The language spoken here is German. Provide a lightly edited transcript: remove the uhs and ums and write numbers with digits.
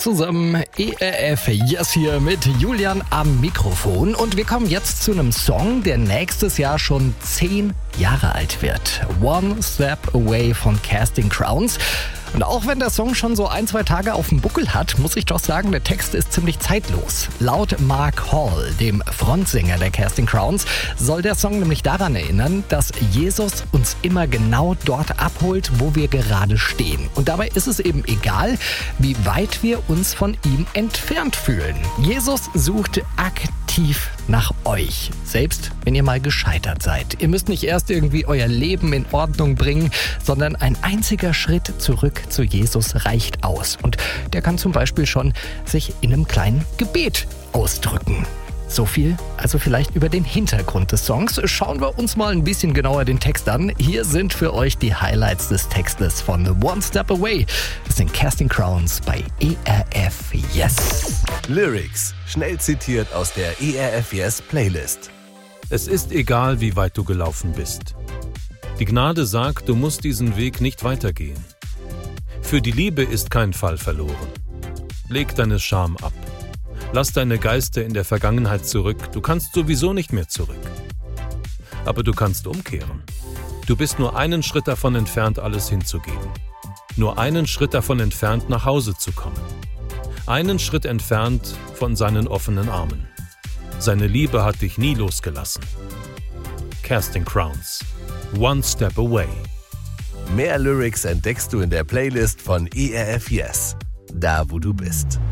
zusammen, ERF Yes hier mit Julian am Mikrofon und wir kommen jetzt zu einem Song, der nächstes Jahr schon 10 Jahre alt wird. One Step Away von Casting Crowns. Und auch wenn der Song schon so 1-2 Tage auf dem Buckel hat, muss ich doch sagen, der Text ist ziemlich zeitlos. Laut Mark Hall, dem Frontsänger der Casting Crowns, soll der Song nämlich daran erinnern, dass Jesus uns immer genau dort abholt, wo wir gerade stehen. Und dabei ist es eben egal, wie weit wir uns von ihm entfernt fühlen. Jesus sucht aktiv nach euch, selbst wenn ihr mal gescheitert seid. Ihr müsst nicht erst irgendwie euer Leben in Ordnung bringen, sondern ein einziger Schritt zurück zu Jesus reicht aus. Und der kann zum Beispiel schon sich in einem kleinen Gebet ausdrücken. So viel also vielleicht über den Hintergrund des Songs. Schauen wir uns mal ein bisschen genauer den Text an. Hier sind für euch die Highlights des Textes von The One Step Away. Das sind Casting Crowns bei ERF Yes. Lyrics, schnell zitiert aus der ERF Yes Playlist. Es ist egal, wie weit du gelaufen bist. Die Gnade sagt, du musst diesen Weg nicht weitergehen. Für die Liebe ist kein Fall verloren. Leg deine Scham ab. Lass deine Geister in der Vergangenheit zurück. Du kannst sowieso nicht mehr zurück. Aber du kannst umkehren. Du bist nur einen Schritt davon entfernt, alles hinzugeben. Nur einen Schritt davon entfernt, nach Hause zu kommen. Einen Schritt entfernt von seinen offenen Armen. Seine Liebe hat dich nie losgelassen. Casting Crowns. One Step Away. Mehr Lyrics entdeckst du in der Playlist von ERF Yes. Da, wo du bist.